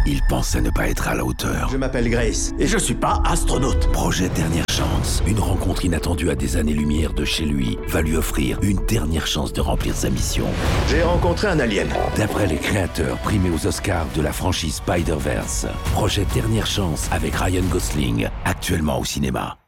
Il pensait ne pas être à la hauteur. Je m'appelle Grace et je suis pas astronaute. Projet Dernière Chance, une rencontre inattendue à des années-lumière de chez lui, va lui offrir une dernière chance de remplir sa mission. J'ai rencontré un alien. D'après les créateurs primés aux Oscars de la franchise Spider-Verse, Projet Dernière Chance avec Ryan Gosling, actuellement au cinéma.